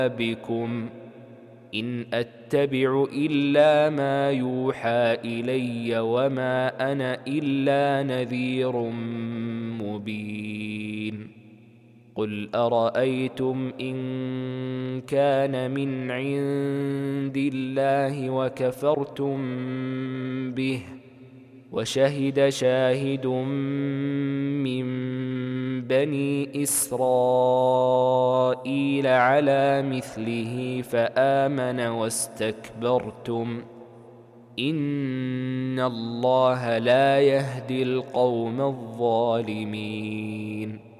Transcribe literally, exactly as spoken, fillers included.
بكم إن أتبع إلا ما يوحى إلي وما أنا إلا نذير مبين قل أرأيتم إن كان من عند الله وكفرتم به وشهد شاهد من بني إسرائيل على مثله فآمن واستكبرتم إن الله لا يهدي القوم الظالمين